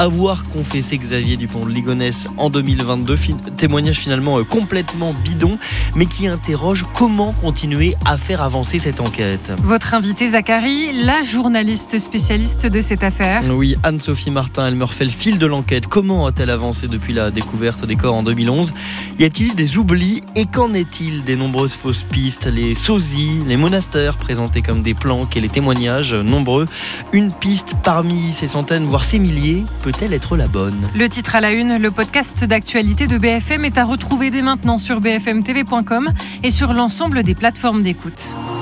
Avoir confessé Xavier Dupont de Ligonnès en 2022, témoignage finalement complètement bidon, mais qui interroge comment continuer à faire avancer cette enquête. Votre invitée Zachary, la journaliste spécialiste de cette affaire. Oui, Anne-Sophie Martin, elle me refait le fil de l'enquête. Comment a-t-elle avancé depuis la découverte des corps en 2011 ? Y a-t-il des oublis ? Et qu'en est-il des nombreuses fausses pistes, les sosies, les monastères présentés comme des planques et les témoignages nombreux ? Une piste parmi ces centaines, voire ces milliers, peut-elle être la bonne ? Le titre à la une, le podcast d'actualité de BFM est à retrouver dès maintenant sur bfmtv.com et sur l'ensemble des plateformes d'écoute.